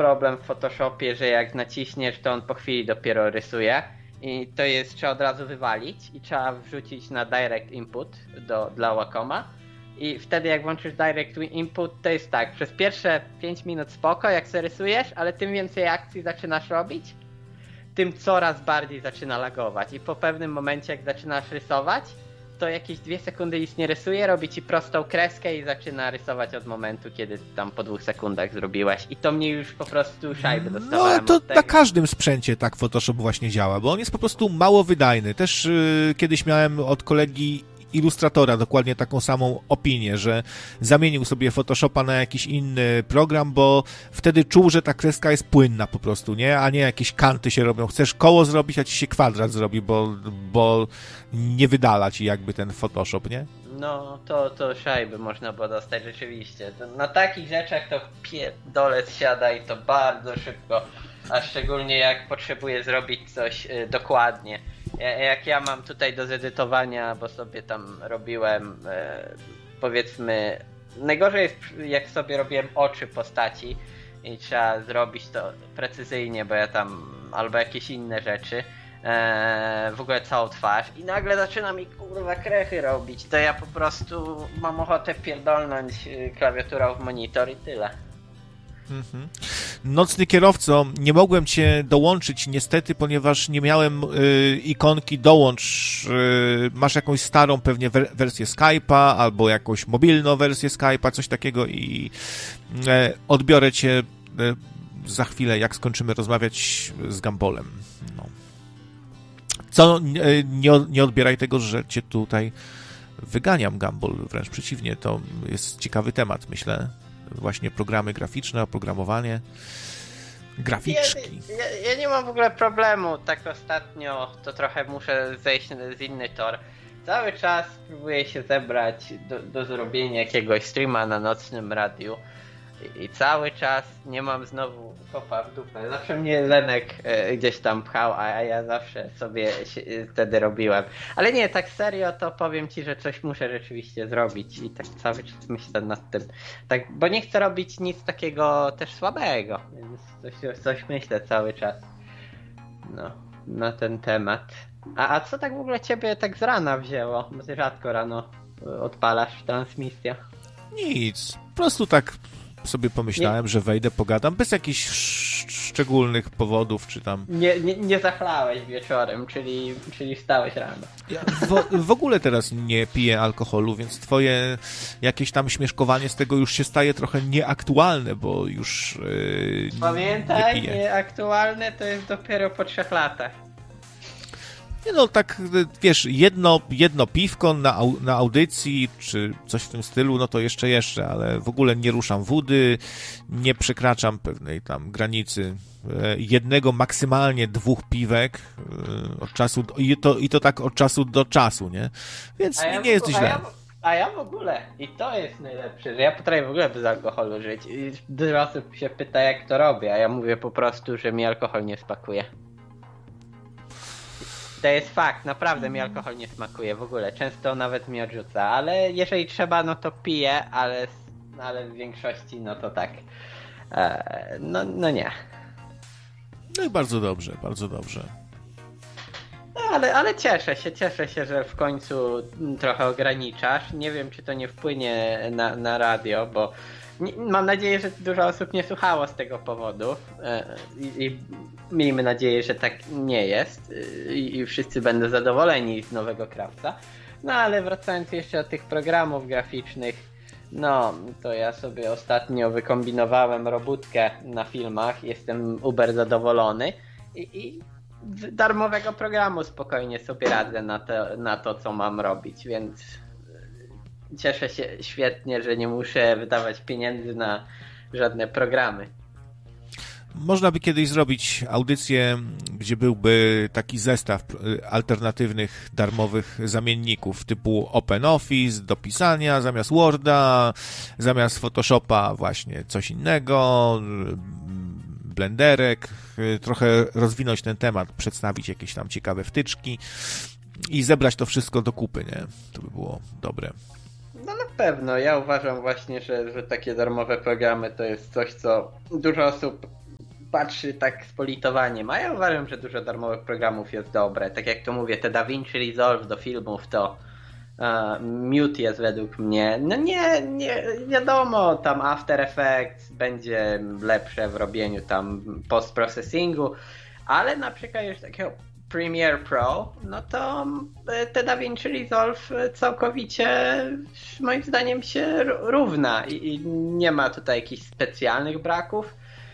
problem w Photoshopie, że jak naciśniesz, to on po chwili dopiero rysuje. I to jest, trzeba od razu wywalić i trzeba wrzucić na Direct Input dla Wacoma. I wtedy jak włączysz Direct Input, to jest tak, przez pierwsze 5 minut spoko, jak sobie rysujesz, ale tym więcej akcji zaczynasz robić, tym coraz bardziej zaczyna lagować. I po pewnym momencie, jak zaczynasz rysować, to jakieś 2 sekundy nic nie rysuje, robi ci prostą kreskę i zaczyna rysować od momentu, kiedy tam po 2 sekundach zrobiłeś. I to mnie już po prostu szajby dostawałem. No to na każdym sprzęcie tak Photoshop właśnie działa, bo on jest po prostu mało wydajny. Też kiedyś miałem od kolegi ilustratora dokładnie taką samą opinię, że zamienił sobie Photoshopa na jakiś inny program, bo wtedy czuł, że ta kreska jest płynna po prostu, nie? A nie jakieś kanty się robią. Chcesz koło zrobić, a ci się kwadrat zrobi, bo nie wydala ci jakby ten Photoshop, nie? No, to szajby można było dostać rzeczywiście. Na takich rzeczach to pierdolec siada i to bardzo szybko, a szczególnie jak potrzebuję zrobić coś dokładnie. Jak ja mam tutaj do zedytowania, bo sobie tam robiłem, powiedzmy, najgorzej jest jak sobie robiłem oczy postaci i trzeba zrobić to precyzyjnie, bo ja tam, albo jakieś inne rzeczy, w ogóle całą twarz i nagle zaczyna mi kurwa krechy robić, to ja po prostu mam ochotę pierdolnąć klawiaturą w monitor i tyle. Nocny kierowco, nie mogłem cię dołączyć niestety, ponieważ nie miałem ikonki dołącz. Masz jakąś starą pewnie wersję Skype'a albo jakąś mobilną wersję Skype'a, coś takiego i odbiorę cię za chwilę, jak skończymy rozmawiać z Gumballem. No. Co, nie odbieraj tego, że cię tutaj wyganiam, Gumball, wręcz przeciwnie, to jest ciekawy temat, myślę. Właśnie programy graficzne, oprogramowanie, graficzki. Ja nie mam w ogóle problemu, tak ostatnio to trochę muszę zejść z inny tor. Cały czas próbuję się zebrać do zrobienia jakiegoś streama na nocnym radiu i cały czas nie mam znowu kopa w dupę. Zawsze mnie Lenek gdzieś tam pchał, a ja zawsze sobie wtedy robiłem. Ale nie, tak serio to powiem ci, że coś muszę rzeczywiście zrobić i tak cały czas myślę nad tym. Tak, bo nie chcę robić nic takiego też słabego, więc coś myślę cały czas na ten temat. A co tak w ogóle ciebie tak z rana wzięło? Bo ty rzadko rano odpalasz transmisję. Nic, po prostu tak sobie pomyślałem, że wejdę, pogadam, bez jakichś szczególnych powodów, czy tam... Nie zachlałeś wieczorem, czyli wstałeś rano. Ja w ogóle teraz nie piję alkoholu, więc twoje jakieś tam śmieszkowanie z tego już się staje trochę nieaktualne, bo już Pamiętaj, nie piję. Nieaktualne to jest dopiero po 3 latach. Nie no, tak, wiesz, jedno piwko na audycji, czy coś w tym stylu, no to jeszcze, ale w ogóle nie ruszam wódy, nie przekraczam pewnej tam granicy jednego, maksymalnie 2 piwek od czasu, i to tak od czasu do czasu, nie? Więc nie jest źle. A ja w ogóle, i to jest najlepsze, że ja potrafię w ogóle bez alkoholu żyć. I dużo osób się pyta, jak to robię, a ja mówię po prostu, że mi alkohol nie smakuje. To jest fakt, naprawdę mi alkohol nie smakuje w ogóle, często nawet mi odrzuca, ale jeżeli trzeba, no to piję, ale w większości no to tak, no nie. No i bardzo dobrze, bardzo dobrze. No, ale cieszę się, że w końcu trochę ograniczasz, nie wiem czy to nie wpłynie na radio, bo mam nadzieję, że dużo osób nie słuchało z tego powodu i miejmy nadzieję, że tak nie jest i wszyscy będą zadowoleni z nowego krawca. No ale wracając jeszcze do tych programów graficznych, no to ja sobie ostatnio wykombinowałem robótkę na filmach, jestem uber zadowolony i darmowego programu spokojnie sobie radzę na to co mam robić, więc cieszę się świetnie, że nie muszę wydawać pieniędzy na żadne programy. Można by kiedyś zrobić audycję, gdzie byłby taki zestaw alternatywnych, darmowych zamienników typu OpenOffice do pisania, zamiast Worda, zamiast Photoshopa właśnie coś innego, blenderek, trochę rozwinąć ten temat, przedstawić jakieś tam ciekawe wtyczki i zebrać to wszystko do kupy, nie? To by było dobre. No na pewno, ja uważam właśnie, że takie darmowe programy to jest coś, co dużo osób patrzy tak z politowaniem, a ja uważam, że dużo darmowych programów jest dobre. Tak jak to mówię, te DaVinci Resolve do filmów to Mute jest według mnie. No nie wiadomo, tam After Effects będzie lepsze w robieniu tam post-processingu, ale na przykład już takiego Premiere Pro, no to te DaVinci Resolve całkowicie moim zdaniem się równa i nie ma tutaj jakichś specjalnych braków.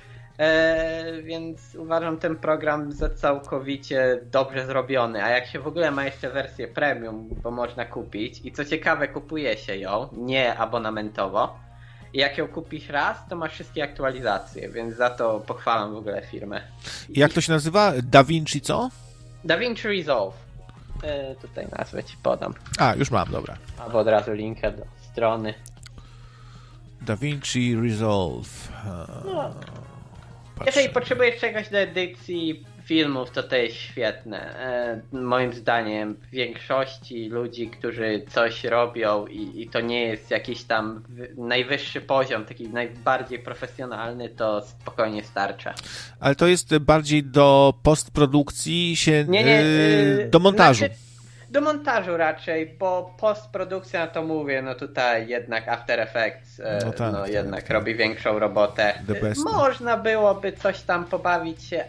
Więc uważam ten program za całkowicie dobrze zrobiony, a jak się w ogóle ma jeszcze wersję premium, bo można kupić i co ciekawe kupuje się ją, nie abonamentowo i jak ją kupisz raz, to masz wszystkie aktualizacje, więc za to pochwalam w ogóle firmę. Jak to się nazywa? DaVinci co? DaVinci Resolve. Tutaj nazwę ci podam. A, już mam, dobra. Albo od razu linkę do strony. DaVinci Resolve. No. Jeżeli potrzebujesz czegoś do edycji filmów, to jest świetne. Moim zdaniem w większości ludzi, którzy coś robią i to nie jest jakiś tam najwyższy poziom, taki najbardziej profesjonalny, to spokojnie starcza. Ale to jest bardziej do postprodukcji do montażu. Znaczy, do montażu raczej, bo postprodukcja, to mówię, no tutaj jednak After Effects jednak robi większą robotę. Można byłoby coś tam pobawić się,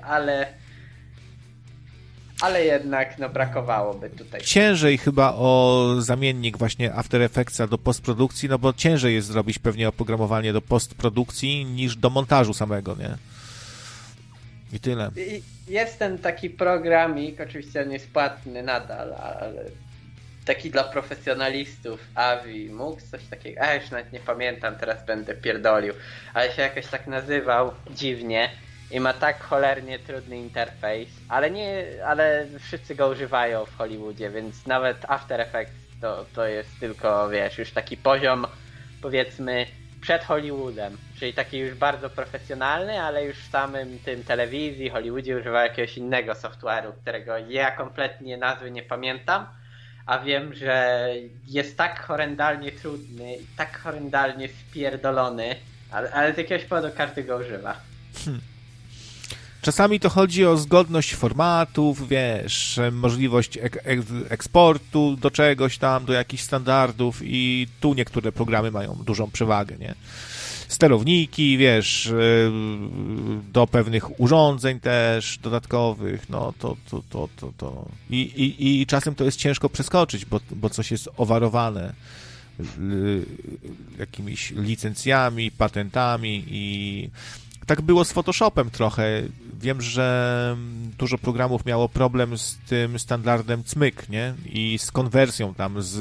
ale jednak brakowałoby tutaj. Ciężej chyba o zamiennik właśnie After Effectsa do postprodukcji, no bo ciężej jest zrobić pewnie oprogramowanie do postprodukcji niż do montażu samego, nie? I tyle. Jest ten taki programik, oczywiście on jest płatny nadal, ale taki dla profesjonalistów, Avi, Mux, coś takiego, już nawet nie pamiętam, teraz będę pierdolił, ale się jakoś tak nazywał dziwnie i ma tak cholernie trudny interfejs, ale wszyscy go używają w Hollywoodzie, więc nawet After Effects to jest tylko, wiesz, już taki poziom, powiedzmy, przed Hollywoodem, czyli taki już bardzo profesjonalny, ale już w samym tym telewizji, Hollywoodzie używa jakiegoś innego software'u, którego ja kompletnie nazwy nie pamiętam, a wiem, że jest tak horrendalnie trudny i tak horrendalnie spierdolony, ale z jakiegoś powodu każdy go używa. Czasami to chodzi o zgodność formatów, wiesz, możliwość eksportu do czegoś tam, do jakichś standardów i tu niektóre programy mają dużą przewagę, nie? Sterowniki, wiesz, do pewnych urządzeń też dodatkowych, no to. I czasem to jest ciężko przeskoczyć, bo coś jest owarowane jakimiś licencjami, patentami i tak było z Photoshopem trochę. Wiem, że dużo programów miało problem z tym standardem CMYK, nie? I z konwersją tam z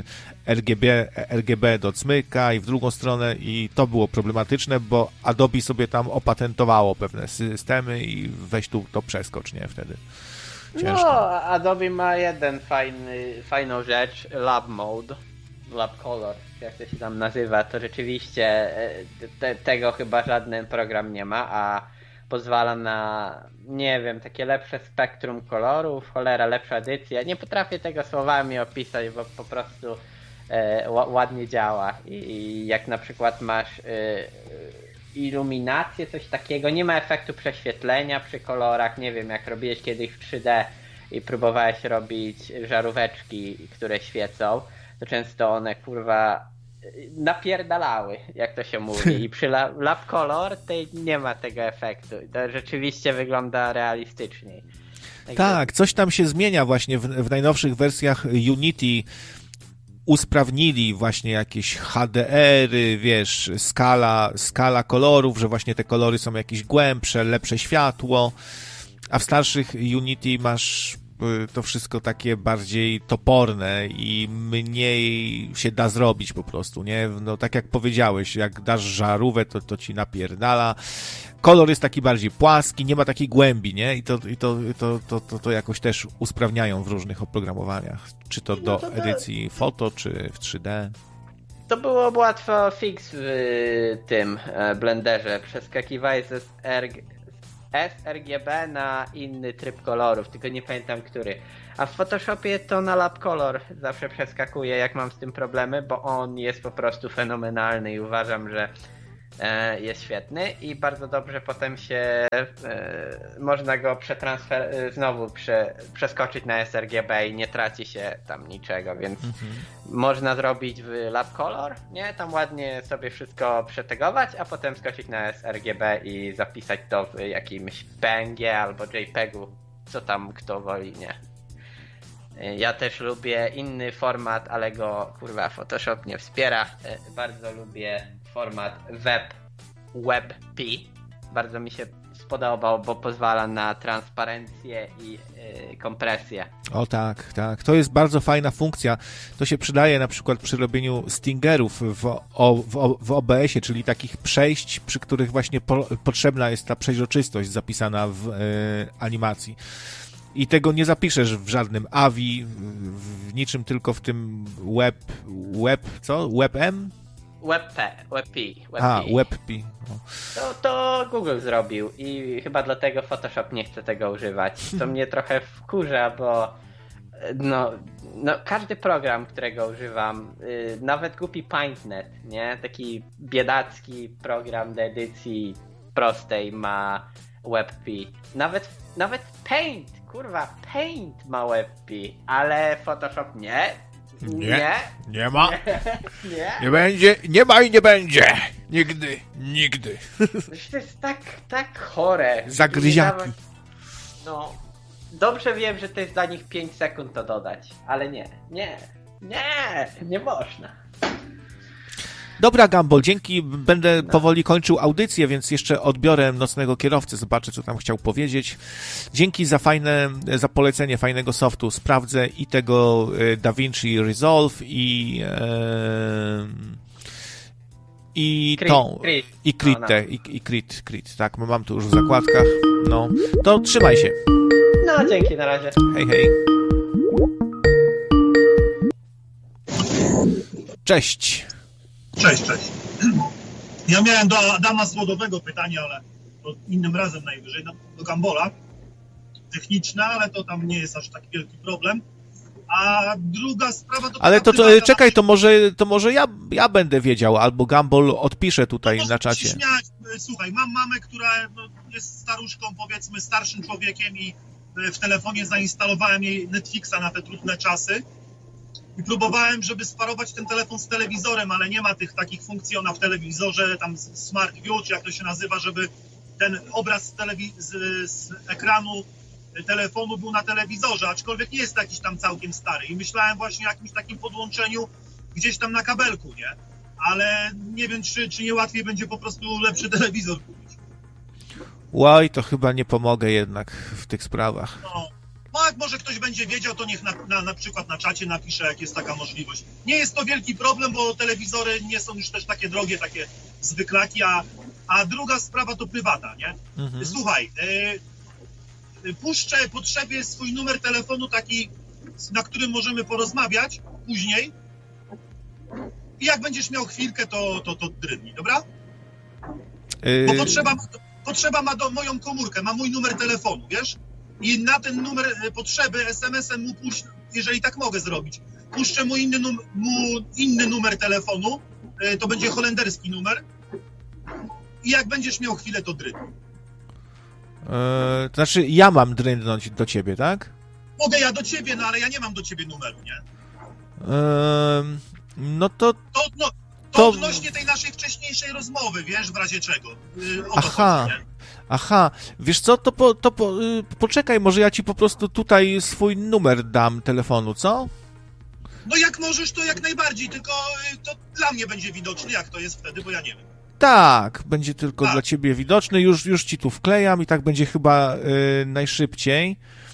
RGB do CMYKa i w drugą stronę i to było problematyczne, bo Adobe sobie tam opatentowało pewne systemy i weź tu to przeskocz, nie? Wtedy ciężko. No, Adobe ma fajną rzecz, Lab Mode, Lab Color, jak to się tam nazywa, to rzeczywiście tego chyba żaden program nie ma, a pozwala na, nie wiem, takie lepsze spektrum kolorów, cholera, lepsza edycja. Nie potrafię tego słowami opisać, bo po prostu ładnie działa. I jak na przykład masz iluminację, coś takiego, nie ma efektu prześwietlenia przy kolorach, nie wiem, jak robiłeś kiedyś w 3D i próbowałeś robić żaróweczki, które świecą, to często one, kurwa, napierdalały, jak to się mówi. I przy Lab Color nie ma tego efektu. To rzeczywiście wygląda realistyczniej. Tak, coś tam się zmienia właśnie w najnowszych wersjach Unity. Usprawnili właśnie jakieś HDR-y, wiesz, skala kolorów, że właśnie te kolory są jakieś głębsze, lepsze światło, a w starszych Unity masz to wszystko takie bardziej toporne i mniej się da zrobić po prostu, nie? No tak jak powiedziałeś, jak dasz żarówkę, to ci napierdala. Kolor jest taki bardziej płaski, nie ma takiej głębi, nie? I to jakoś też usprawniają w różnych oprogramowaniach. Czy to do edycji foto, czy w 3D. To było łatwo fix w tym Blenderze. Przeskakiwałeś z sRGB na inny tryb kolorów, tylko nie pamiętam który. A w Photoshopie to na Lab Color zawsze przeskakuję, jak mam z tym problemy, bo on jest po prostu fenomenalny i uważam, że jest świetny i bardzo dobrze potem się można go znowu przeskoczyć na sRGB i nie traci się tam niczego, więc można zrobić w LabColor, nie? Tam ładnie sobie wszystko przetegować, a potem skoczyć na sRGB i zapisać to w jakimś PNG albo JPEG-u, co tam kto woli, nie? Ja też lubię inny format, ale go Photoshop nie wspiera. Bardzo lubię format WebP. Bardzo mi się spodobał, bo pozwala na transparencję i kompresję. O tak, tak. To jest bardzo fajna funkcja. To się przydaje na przykład przy robieniu stingerów w OBS-ie, czyli takich przejść, przy których właśnie potrzebna jest ta przeźroczystość zapisana w animacji. I tego nie zapiszesz w żadnym AVI, w niczym, tylko w tym WebM? WebP. WebP. To Google zrobił i chyba dlatego Photoshop nie chce tego używać. To mnie trochę wkurza, bo no każdy program, którego używam, nawet głupi PaintNet, nie? Taki biedacki program do edycji prostej ma WebP. Nawet Paint ma WebP, ale Photoshop nie. Nie ma. Nie będzie, nie ma i nie będzie. Nigdy. To jest tak chore. Zagryziaki. No, dobrze wiem, że to jest dla nich 5 sekund to dodać, ale nie można. Dobra, Gumball, dzięki. Będę powoli kończył audycję, więc jeszcze odbiorę nocnego kierowcę, zobaczę, co tam chciał powiedzieć. Dzięki za polecenie fajnego softu. Sprawdzę i tego DaVinci Resolve i Crit. Tak, mam tu już w zakładkach. No, to trzymaj się. No, dzięki, na razie. Hej. Cześć. Cześć. Ja miałem do Adama Słodowego pytanie, ale to innym razem najwyżej, do Gumballa. Techniczne, ale to tam nie jest aż tak wielki problem. A druga sprawa to... Ale to czekaj, to może ja będę wiedział, albo Gumball odpisze tutaj na czacie. Słuchaj, mam mamę, która jest staruszką, powiedzmy starszym człowiekiem i w telefonie zainstalowałem jej Netflixa na te trudne czasy. I próbowałem, żeby sparować ten telefon z telewizorem, ale nie ma tych takich funkcji w telewizorze, tam Smart View, czy jak to się nazywa, żeby ten obraz z ekranu telefonu był na telewizorze, aczkolwiek nie jest jakiś tam całkiem stary. I myślałem właśnie o jakimś takim podłączeniu gdzieś tam na kabelku, nie? Ale nie wiem, czy nie łatwiej będzie po prostu lepszy telewizor kupić. Oj, to chyba nie pomogę jednak w tych sprawach. No jak może ktoś będzie wiedział, to niech na przykład na czacie napisze, jak jest taka możliwość. Nie jest to wielki problem, bo telewizory nie są już też takie drogie, takie zwyklaki, a druga sprawa to prywata, nie? Słuchaj, puszczę potrzebie swój numer telefonu taki, na którym możemy porozmawiać później i jak będziesz miał chwilkę, to drybnij, dobra? Bo potrzeba ma moją komórkę, ma mój numer telefonu, wiesz? I na ten numer potrzeby SMS-em mu puszczę, jeżeli tak mogę zrobić, puszczę mu inny numer telefonu, to będzie holenderski numer i jak będziesz miał chwilę, to drybnij. To znaczy ja mam drędnąć do ciebie, tak? Mogę ja do ciebie, no ale ja nie mam do ciebie numeru, nie? No to... To odnośnie tej naszej wcześniejszej rozmowy, wiesz, w razie czego. Aha, wiesz co, poczekaj, może ja ci po prostu tutaj swój numer dam telefonu, co? No jak możesz, to jak najbardziej, tylko to dla mnie będzie widoczny, jak to jest wtedy, bo ja nie wiem. Tak, będzie tylko dla ciebie widoczny, już ci tu wklejam i tak będzie chyba najszybciej.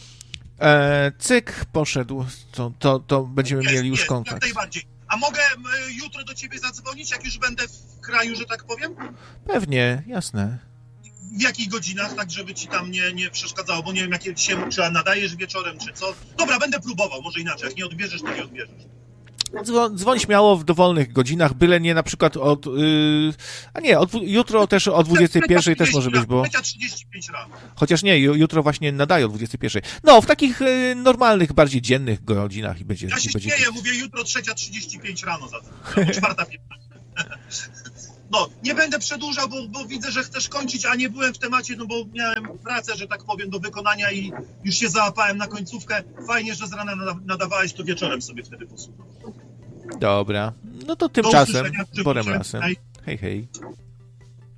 Cyk, poszedł, to będziemy mieli już kontakt. Jak najbardziej. A mogę jutro do ciebie zadzwonić, jak już będę w kraju, że tak powiem? Pewnie, jasne. W jakich godzinach, tak żeby ci tam nie przeszkadzało, bo nie wiem, jakie dzisiaj czy nadajesz wieczorem, czy co. Dobra, będę próbował, może inaczej, jak nie odbierzesz, to nie odbierzesz. Dzwoń śmiało w dowolnych godzinach, byle nie na przykład jutro też o 21 też może być, bo... 3:35 rano. Chociaż nie, jutro właśnie nadaję o 21. No, w takich normalnych, bardziej dziennych godzinach i będzie... Ja się śmieję, mówię jutro 3:35 rano za to, 4:15. No, nie będę przedłużał, bo widzę, że chcesz kończyć, a nie byłem w temacie, no bo miałem pracę, że tak powiem, do wykonania i już się załapałem na końcówkę. Fajnie, że z rana nadawałeś, to wieczorem sobie wtedy posłucham. Dobra. No to Do tymczasem, usłyszenia, porem życzę. razem. Hej. Hej, hej.